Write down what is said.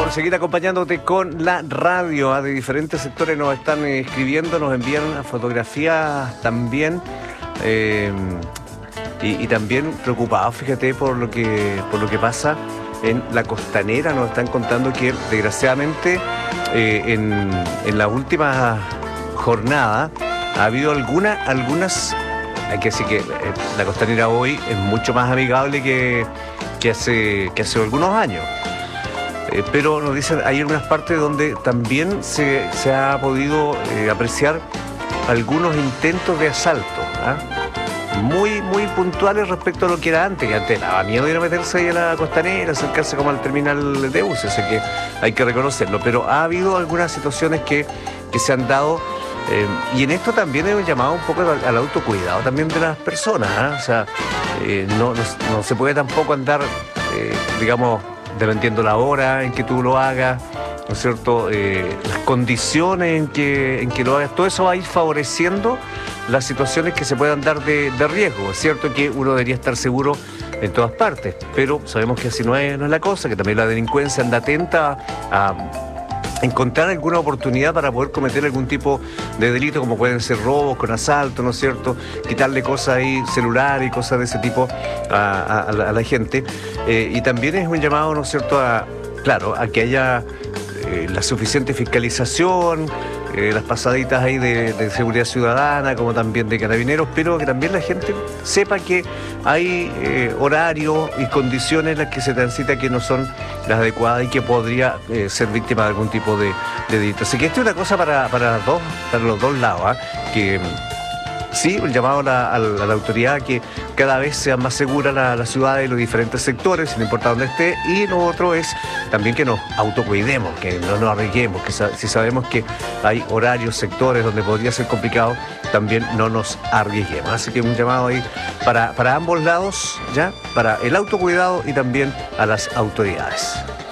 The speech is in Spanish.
para seguir acompañándote con la radio. De diferentes sectores nos están escribiendo, nos envían fotografías también. Y también preocupados, fíjate, por lo que pasa en la costanera. Nos están contando que desgraciadamente en la última jornada ha habido algunas. Hay que decir que la costanera hoy es mucho más amigable que hace algunos años. Pero nos dicen, hay algunas partes donde también se ha podido apreciar algunos intentos de asalto, muy puntuales respecto a lo que era antes, que antes daba miedo ir a meterse ahí a la costanera, acercarse como al terminal de buses, así que hay que reconocerlo, pero ha habido algunas situaciones que se han dado, y en esto también hemos llamado un poco al autocuidado también de las personas, o sea, no se puede tampoco andar, digamos, dependiendo la hora en que tú lo hagas, ¿no es cierto? Las condiciones en que lo hagas, todo eso va a ir favoreciendo las situaciones que se puedan dar de riesgo. Es cierto que uno debería estar seguro en todas partes, pero sabemos que así no es la cosa, que también la delincuencia anda atenta a encontrar alguna oportunidad para poder cometer algún tipo de delito, como pueden ser robos con asalto, ¿no es cierto? Quitarle cosas ahí, celular y cosas de ese tipo a la gente. Y también es un llamado, ¿no es cierto?, a que haya la suficiente fiscalización, las pasaditas ahí de seguridad ciudadana, como también de carabineros, pero que también la gente sepa que hay horarios y condiciones en las que se transita que no son las adecuadas y que podría ser víctima de algún tipo de delito. Así que esto es una cosa para los dos lados, que sí, un llamado a la autoridad que cada vez sea más segura la ciudad y los diferentes sectores, sin importar dónde esté, y lo otro es también que nos autocuidemos, que no nos arriesguemos, que si sabemos que hay horarios, sectores donde podría ser complicado, también no nos arriesguemos. Así que un llamado ahí para ambos lados, ya, para el autocuidado y también a las autoridades.